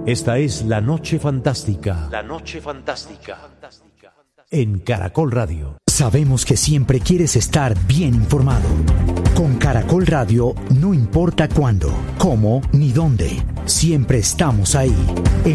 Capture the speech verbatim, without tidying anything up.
Esta es La Noche Fantástica. La Noche Fantástica. En Caracol Radio. Sabemos que siempre quieres estar bien informado. Con Caracol Radio no importa cuándo, cómo ni dónde. Siempre estamos ahí.